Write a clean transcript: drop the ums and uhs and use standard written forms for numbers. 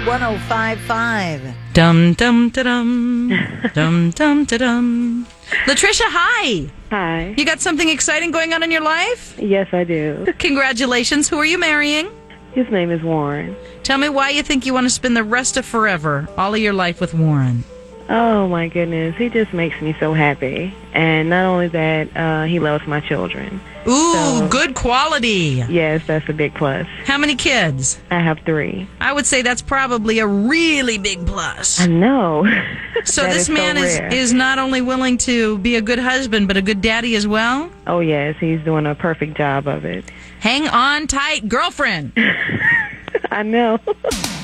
1055. Dum dum da dum. Dum dum da dum. Latricia, hi. Hi. You got something exciting going on in your life? Yes, I do. Congratulations. Who are you marrying? His name is Warren. Tell me why you think you want to spend the rest of forever, all of your life with Warren. Oh, my goodness. He just makes me so happy. And not only that, he loves my children. Ooh, good quality. Yes, that's a big plus. How many kids? I have 3. I would say that's probably a really big plus. I know. So That this is so man rare. is not only willing to be a good husband, but a good daddy as well? Oh, yes. He's doing a perfect job of it. Hang on tight, girlfriend. I know.